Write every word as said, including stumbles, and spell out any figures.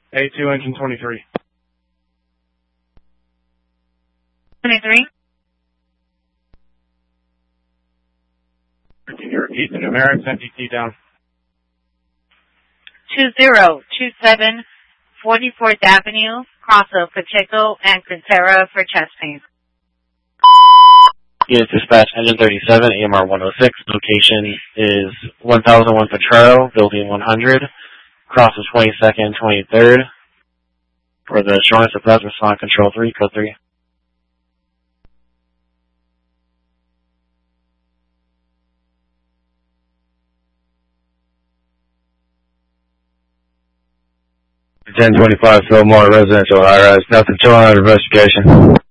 A two, engine twenty-three. twenty-three. Can you repeat the numerics? M T T down. two zero two seven forty-fourth Avenue, Crosso, Pacheco, and Quintero for chest pain. Unit dispatch, engine thirty-seven, A M R one oh six. Location is one thousand one Potrero, building one hundred, Crosso twenty-second, twenty-third. For the assurance of that, respond control three, code three. ten twenty-five Fillmore Residential High Rise. Nothing showing on investigation.